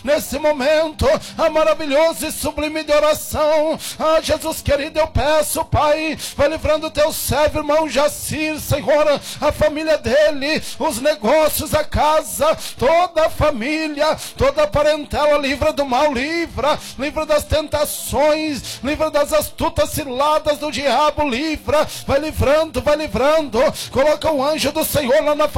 nesse momento, maravilhoso e sublime de oração. Jesus querido, eu peço, Pai, vai livrando o teu servo, irmão Jacir, Senhor, a família dele, os negócios, a casa, toda a família, toda a parentela, livra do mal, livra das tentações, livra das astutas ciladas do diabo, livra, vai livrando, coloca o anjo do Senhor lá na